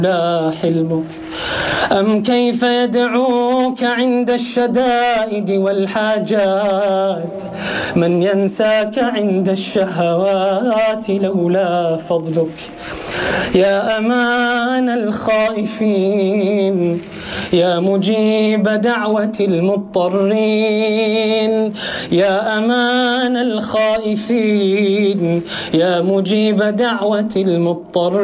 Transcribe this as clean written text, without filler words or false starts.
لا حلمك أم كيف يدعوك عند الشدائد والحاجات من ينساك عند الشهوات لولا فضلك. يا أمان الخائفين يا مجيب دعوة المضطرين، يا أمان الخائفين يا مجيب دعوة المضطرين.